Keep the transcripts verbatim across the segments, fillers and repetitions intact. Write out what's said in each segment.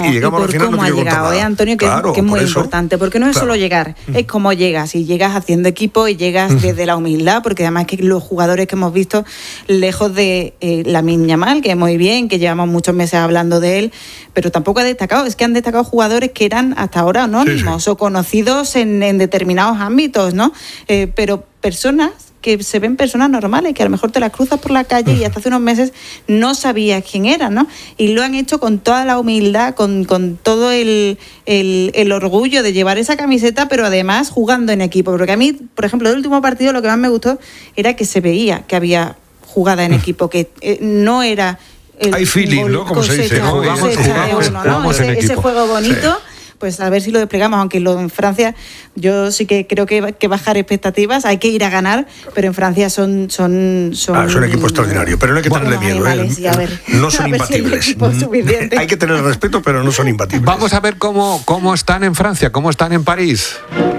y llegamos y a la final. Cómo no ha llegado, ¿eh, Antonio? Que, claro, es, que es muy eso, importante, porque no es claro. solo llegar, es cómo llegas, y llegas haciendo equipo y llegas uh-huh. desde la humildad, porque además que los jugadores que hemos visto, lejos de eh, Lamine Yamal, que muy bien, que llevamos muchos meses hablando de él, pero tampoco ha destacado, es que han destacado jugadores que eran hasta ahora anónimos sí, sí. o conocidos en, en determinados ámbitos, ¿no? Eh, pero personas que se ven personas normales, que a lo mejor te las cruzas por la calle y hasta hace unos meses no sabías quién eran, ¿no? Y lo han hecho con toda la humildad, con, con todo el, el, el orgullo de llevar esa camiseta, pero además jugando en equipo. Porque a mí, por ejemplo, el último partido lo que más me gustó era que se veía que había jugada en equipo, que eh, no era... El, Hay feeling, ¿no? Como se dice, ¿no? Jugamos, cosecha jugamos, de uno, ¿no? jugamos ese, en ese equipo. juego bonito... Sí. Pues a ver si lo desplegamos, aunque lo en Francia yo sí que creo que hay que bajar expectativas, hay que ir a ganar, pero en Francia son... son, son ah, es un equipo extraordinario, pero no hay que tenerle miedo, ¿eh? Sí, a ver, no son a ver imbatibles. Si hay, hay que tener respeto, pero no son imbatibles. Vamos a ver cómo, cómo están en Francia, cómo están en París.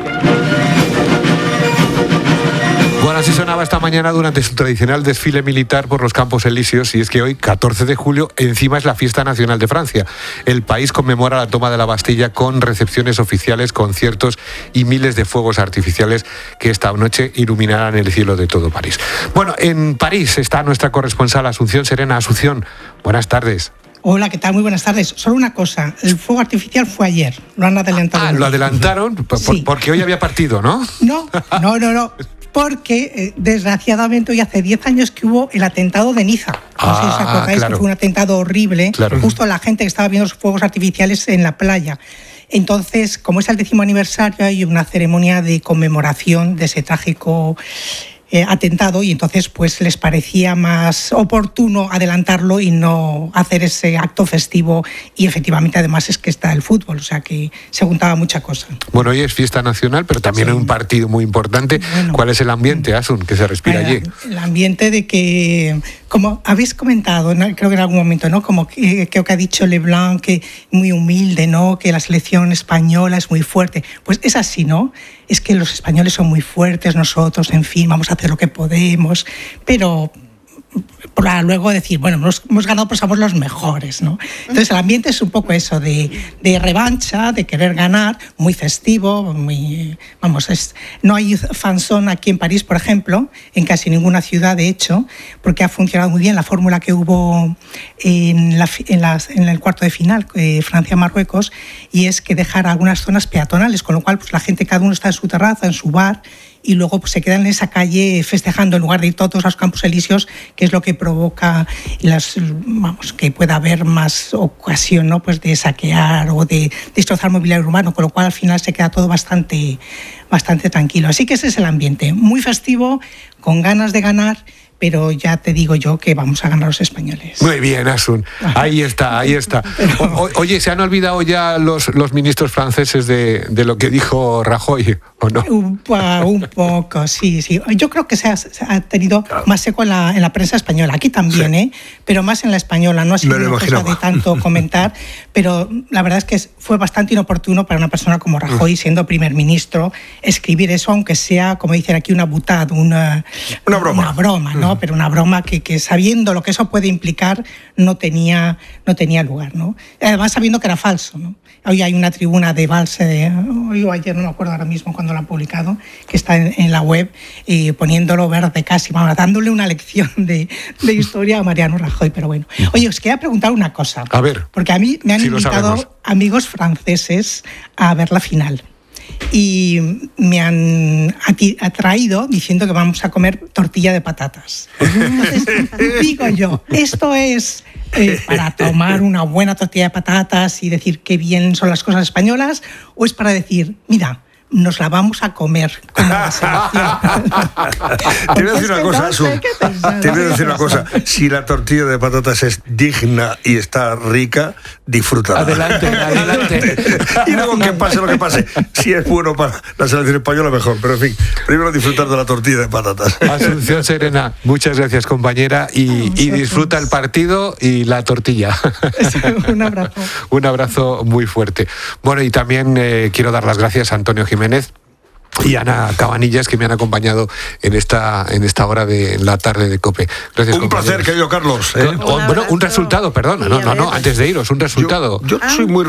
Bueno, así sonaba esta mañana durante su tradicional desfile militar por los Campos Elíseos, y es que hoy, catorce de julio, encima es la fiesta nacional de Francia. El país conmemora la toma de la Bastilla con recepciones oficiales, conciertos y miles de fuegos artificiales que esta noche iluminarán el cielo de todo París. Bueno, en París está nuestra corresponsal Asunción Serena. Asunción, buenas tardes. Hola, ¿qué tal? Muy buenas tardes. Solo una cosa, el fuego artificial fue ayer, lo han adelantado. Ah, lo adelantaron por, sí. porque hoy había partido, ¿no? No, no, no, no. Porque, eh, desgraciadamente, hoy hace diez años que hubo el atentado de Niza. No ah, sé si os acordáis, claro. que fue un atentado horrible. Claro. Justo la gente que estaba viendo los fuegos artificiales en la playa. Entonces, como es el décimo aniversario, hay una ceremonia de conmemoración de ese trágico eh, atentado, y entonces pues les parecía más oportuno adelantarlo y no hacer ese acto festivo, y efectivamente además es que está el fútbol, o sea que se juntaba mucha cosa. Bueno, hoy es fiesta nacional, pero también sí. hay un partido muy importante. Bueno, ¿cuál es el ambiente, Asun, que se respira el, allí? El ambiente de que, como habéis comentado, ¿no? Creo que en algún momento, ¿no? Como que, creo que ha dicho Leblanc, que muy humilde, ¿no? Que la selección española es muy fuerte. Pues es así, ¿no? Es que los españoles son muy fuertes, nosotros, en fin, vamos a hacer lo que podemos, pero para luego decir, bueno, hemos, hemos ganado, pues somos los mejores, ¿no? Entonces el ambiente es un poco eso, de, de revancha, de querer ganar, muy festivo, muy, vamos, es, no hay fanzón aquí en París, por ejemplo, en casi ninguna ciudad, de hecho, porque ha funcionado muy bien la fórmula que hubo en, la, en, las, en el cuarto de final, eh, Francia-Marruecos, y es que dejar algunas zonas peatonales, con lo cual pues la gente, cada uno está en su terraza, en su bar, y luego pues, se quedan en esa calle festejando en lugar de ir todos a los Campos Elíseos, que es lo que provoca las, vamos, que pueda haber más ocasión, ¿no? Pues de saquear o de destrozar mobiliario urbano, con lo cual al final se queda todo bastante, bastante tranquilo. Así que ese es el ambiente, muy festivo, con ganas de ganar, pero ya te digo yo que vamos a ganar los españoles. Muy bien, Asun. Ahí está, ahí está. O, o, oye, ¿se han olvidado ya los, los ministros franceses de, de lo que dijo Rajoy, o no? Un, un poco, sí, sí. Yo creo que se ha, se ha tenido más eco en la, en la prensa española. Aquí también, sí. ¿eh? Pero más en la española. No ha sido una cosa de tanto comentar, pero la verdad es que fue bastante inoportuno para una persona como Rajoy, siendo primer ministro, escribir eso, aunque sea, como dicen aquí, una butad, una, una broma. Una broma, ¿no? Pero una broma que, que sabiendo lo que eso puede implicar no tenía, no tenía lugar, ¿no? Además sabiendo que era falso, ¿no? Hoy hay una tribuna de Valls, de, hoy o ayer, no me acuerdo ahora mismo cuando lo han publicado, que está en, en la web, eh, poniéndolo verde casi, vamos, dándole una lección de, de historia a Mariano Rajoy, pero bueno. Oye, os quería preguntar una cosa. A ver. Porque a mí me han si invitado amigos franceses a ver la final. Y me han atraído diciendo que vamos a comer tortilla de patatas. Entonces, digo yo, esto es eh, para tomar una buena tortilla de patatas y decir qué bien son las cosas españolas, o es para decir, mira, nos la vamos a comer como la selección. Te voy a decir una cosa, Asun. Te voy a decir una cosa. Si la tortilla de patatas es digna y está rica, disfrútala. Adelante, adelante. Y luego que pase lo que pase. Si es bueno para la selección española, mejor. Pero en fin, primero disfrutar de la tortilla de patatas. Asunción Serena, muchas gracias, compañera. Y, y disfruta el partido y la tortilla. Un abrazo. Un abrazo muy fuerte. Bueno, y también eh, quiero dar las gracias a Antonio Jiménez y Ana Cabanillas, que me han acompañado en esta en esta hora de la tarde de COPE. Gracias, un placer, querido Carlos. ¿eh? O, bueno, un resultado, perdón. No, no, no, antes de iros, un resultado. Yo, yo soy muy